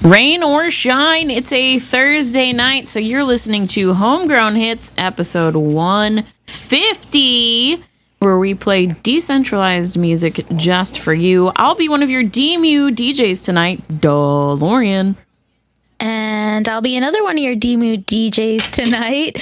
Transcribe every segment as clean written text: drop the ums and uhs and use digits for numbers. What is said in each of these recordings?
Rain or shine, it's a Thursday night, so you're listening to Homegrown Hits, episode 150, where we play decentralized music just for you. I'll be one of your DMU DJs tonight, DeLorean. And I'll be another one of your DMU DJs tonight,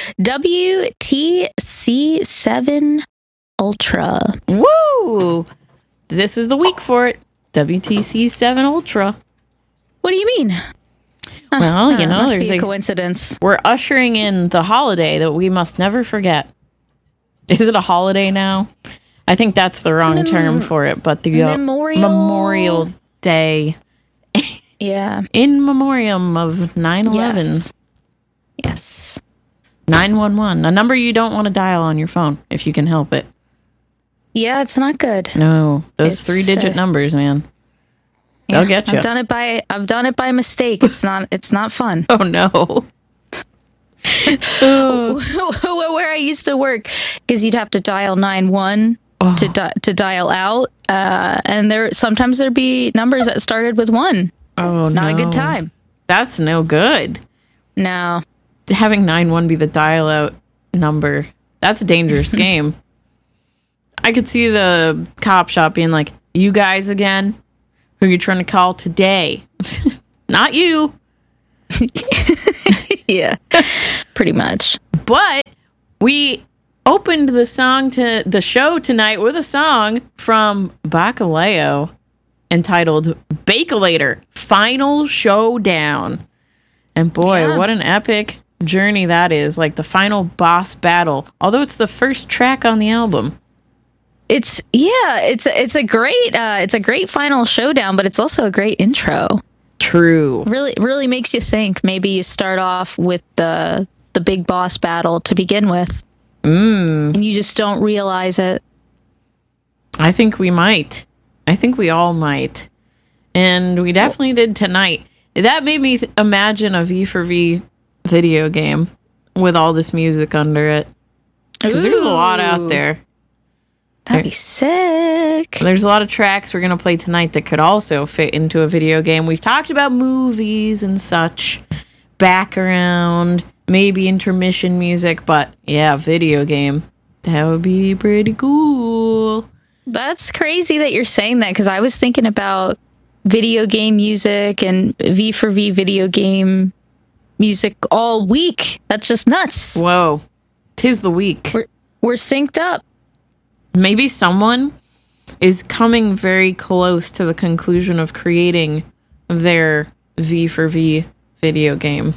WTC7 Ultra. Woo! This is the week for it, WTC7 Ultra. What do you mean? Well, you know, must there's be a coincidence. We're ushering in the holiday that we must never forget. Is it a holiday now? I think that's the wrong term for it, but the Memorial Day. Yeah. In memoriam of 9/11. Yes. 911, a number you don't want to dial on your phone if you can help it. Yeah, it's not good. No, those 3-digit numbers, man. They'll get you. I've done it by mistake. It's not fun. Oh no. Where I used to work, because you'd have to dial 9-1 to dial out, and sometimes there'd be numbers that started with 1. Oh, not a good time. That's no good. No. Having 9-1 be the dial out number, that's a dangerous game. I could see the cop shop being like, "You guys again? Who are you trying to call today?" Not you. Yeah, pretty much. But we opened the show tonight with a song from Bacaleo entitled Bacalator Final Showdown. And boy, what an epic journey that is, like the final boss battle. Although it's the first track on the album. It's a great final showdown, but it's also a great intro. True. Really makes you think. Maybe you start off with the big boss battle to begin with, and you just don't realize it. I think we might. I think we all might, and we definitely did tonight. That made me imagine a V for V video game with all this music under it, because there's a lot out there. That'd be sick. There's a lot of tracks we're going to play tonight that could also fit into a video game. We've talked about movies and such, background, maybe intermission music, but yeah, video game. That would be pretty cool. That's crazy that you're saying that, because I was thinking about video game music and V for V video game music all week. That's just nuts. Whoa. 'Tis the week. We're synced up. Maybe someone is coming very close to the conclusion of creating their V for V video game.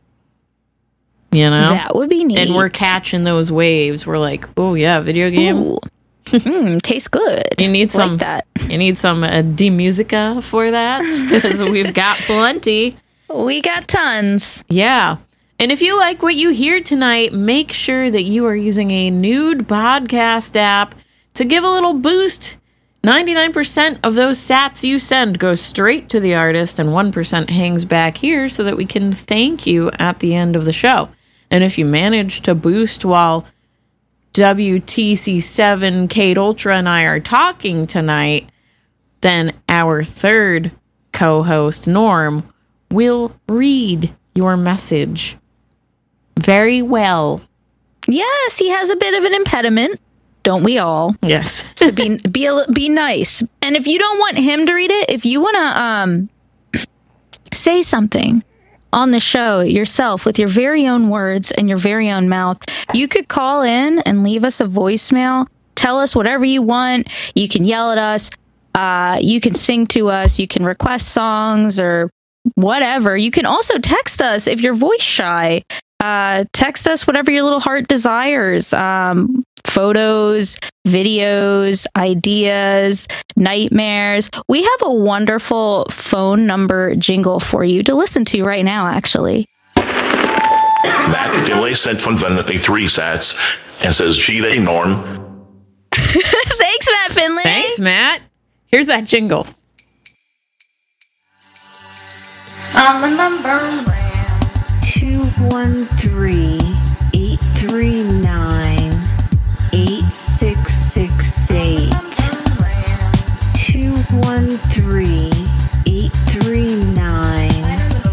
You know? That would be neat. And we're catching those waves. We're like, oh yeah, video game. Tastes good. You need some like that. You need some D-Musica for that, because we've got plenty. We got tons. Yeah. And if you like what you hear tonight, make sure that you are using a Nude podcast app to give a little boost. 99% of those sats you send go straight to the artist, and 1% hangs back here so that we can thank you at the end of the show. And if you manage to boost while WTC7 Kate Ultra and I are talking tonight, then our third co-host, Norm, will read your message very well. Yes, he has a bit of an impediment. Don't we all? Yes. So be nice. And if you don't want him to read it, if you want to say something on the show yourself with your very own words and your very own mouth, you could call in and leave us a voicemail. Tell us whatever you want. You can yell at us. You can sing to us. You can request songs or whatever. You can also text us if you're voice shy. Text us whatever your little heart desires. Photos, videos, ideas, nightmares. We have a wonderful phone number jingle for you to listen to right now, actually. Matt Finlay sent from Vanity 3 sats and says, G-Day Norm. Thanks, Matt Finlay. Thanks, Matt. Here's that jingle. On the number 213-839-8668. 213-839-8668.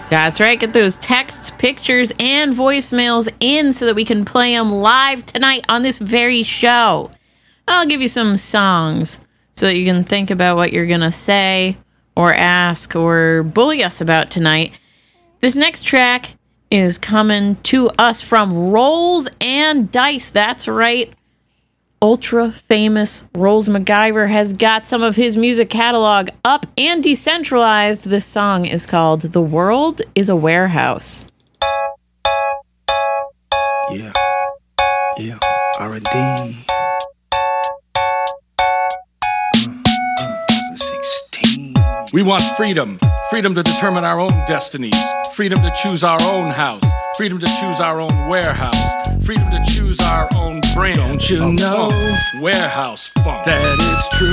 That's right. Get those texts, pictures, and voicemails in so that we can play them live tonight on this very show. I'll give you some songs so that you can think about what you're going to say or ask or bully us about tonight. This next track is coming to us from Rolls and Dice. That's right. Ultra famous Rolls MacGyver has got some of his music catalog up and decentralized. This song is called The World is a Warehouse. Yeah, R&D. 2016. We want freedom. Freedom to determine our own destinies. Freedom to choose our own house. Freedom to choose our own warehouse. Freedom to choose our own brand. Don't you know? Warehouse funk. That it's true.